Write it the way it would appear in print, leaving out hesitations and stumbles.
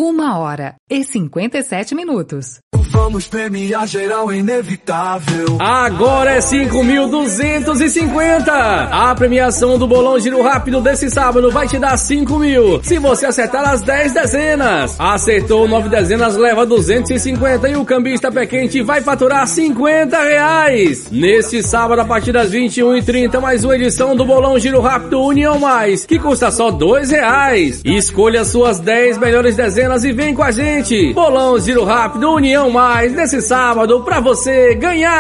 1h57. Vamos premiar geral, é inevitável. Agora é 5.250. A premiação do Bolão Giro Rápido desse sábado vai te dar 5.000 se você acertar as 10 dezenas. Acertou 9 dezenas, leva 250 e o cambista pé quente vai faturar R$50. Neste sábado, a partir das 21h30, mais uma edição do Bolão Giro Rápido União Mais, que custa só R$2. Escolha suas 10 melhores dezenas e vem com a gente. Bolão Giro Rápido União Mais, nesse sábado, pra você ganhar.